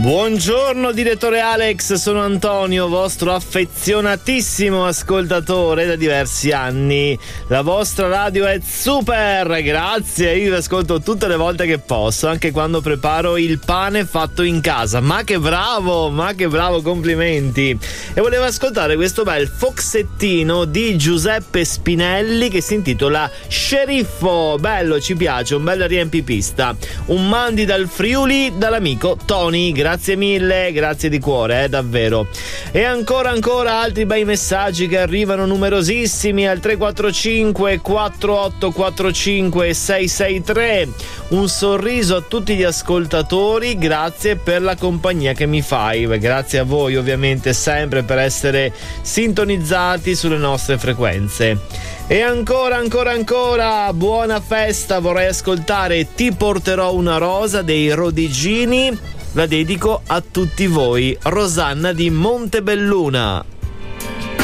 Buongiorno direttore Alex, sono Antonio, vostro affezionatissimo ascoltatore da diversi anni. La vostra radio è super, grazie, io vi ascolto tutte le volte che posso, anche quando preparo il pane fatto in casa. Ma che bravo, complimenti. E volevo ascoltare questo bel foxettino di Giuseppe Spinelli che si intitola Sceriffo. Bello, ci piace, un bel riempipista. Un mandi dal Friuli dall'amico Tony. Grazie mille, grazie di cuore, davvero. E ancora altri bei messaggi che arrivano numerosissimi al 345 4845 663. Un sorriso a tutti gli ascoltatori, grazie per la compagnia che mi fai. Grazie a voi ovviamente sempre per essere sintonizzati sulle nostre frequenze. E ancora, buona festa, vorrei ascoltare Ti porterò una rosa dei Rodigini. La dedico a tutti voi, Rosanna di Montebelluna.